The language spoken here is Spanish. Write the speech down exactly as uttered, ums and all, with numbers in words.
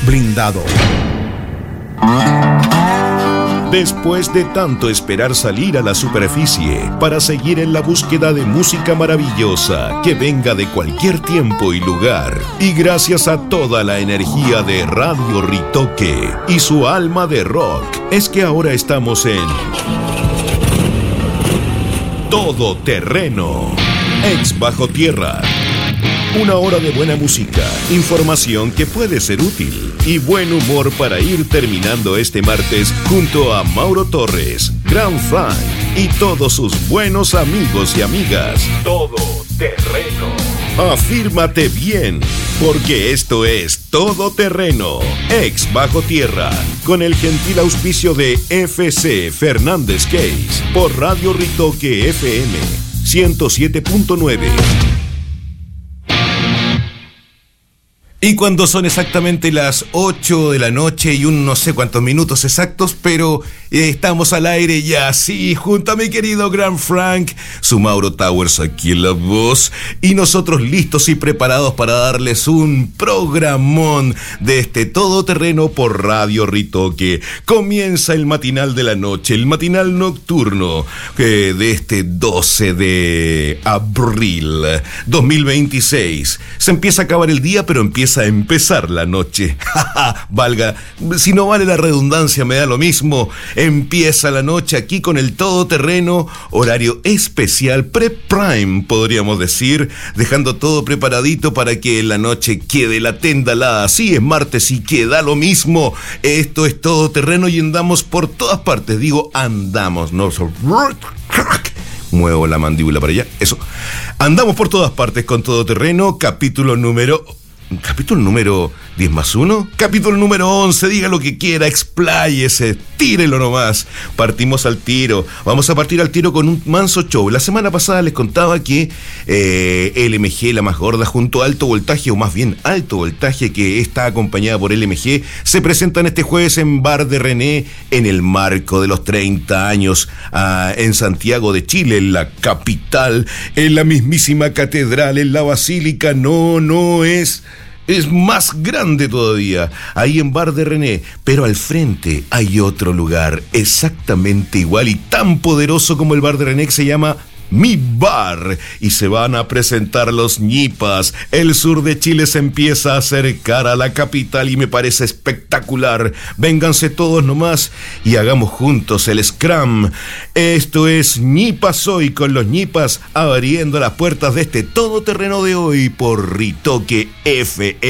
blindado. Después de tanto esperar salir a la superficie para seguir en la búsqueda de música maravillosa que venga de cualquier tiempo y lugar, y gracias a toda la energía de Radio Ritoque y su alma de rock, es que ahora estamos en Todo Terreno, ex Bajo Tierra. Una hora de buena música, información que puede ser útil y buen humor para ir terminando este martes junto a Mauro Torres, Grand Frank y todos sus buenos amigos y amigas. Todo Terreno. Afírmate bien, porque esto es Todo Terreno, ex Bajo Tierra, con el gentil auspicio de F C Fernández Case por Radio Ritoque F M ciento siete punto nueve. Y cuando son exactamente las ocho de la noche y un no sé cuántos minutos exactos, pero eh, estamos al aire ya, sí, junto a mi querido Grand Frank, su Mauro Towers aquí en la voz, y nosotros listos y preparados para darles un programón de este todoterreno por Radio Ritoque. Comienza el matinal de la noche, el matinal nocturno eh, de este doce de abril dos mil veintiséis. Se empieza a acabar el día, pero empieza a empezar la noche. Valga, si no vale la redundancia, me da lo mismo. Empieza la noche aquí con el todoterreno, horario especial, pre-prime, podríamos decir, dejando todo preparadito para que la noche quede la tendalada. Sí, es martes y queda lo mismo. Esto es todoterreno y andamos por todas partes. Digo, andamos, no... Muevo la mandíbula para allá, eso. Andamos por todas partes con todoterreno, capítulo número... ¿Capítulo número diez más uno? Capítulo número once, diga lo que quiera, expláyese, tírelo nomás. Partimos al tiro, vamos a partir al tiro con un manso show. La semana pasada les contaba que eh, L M G, la más gorda, junto a Alto Voltaje, o más bien Alto Voltaje, que está acompañada por L M G, se presentan este jueves en Bar de René, en el marco de los treinta años, uh, en Santiago de Chile, en la capital, en la mismísima catedral, en la basílica. No, no es... Es más grande todavía, ahí en Bar de René, pero al frente hay otro lugar exactamente igual y tan poderoso como el Bar de René, que se llama Mi Bar, y se van a presentar los ñipas. El sur de Chile se empieza a acercar a la capital y me parece espectacular. Vénganse todos nomás y hagamos juntos el Scrum. Esto es ñipas hoy, con los ñipas abriendo las puertas de este todoterreno de hoy por Ritoque F M